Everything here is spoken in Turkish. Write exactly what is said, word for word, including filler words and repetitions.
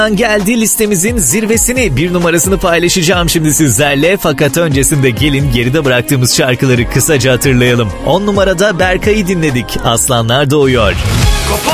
Geldi listemizin zirvesini, bir numarasını paylaşacağım şimdi sizlerle. Fakat öncesinde gelin geride bıraktığımız şarkıları kısaca hatırlayalım. on numarada Berkay'ı dinledik. Aslanlar Doğuyor.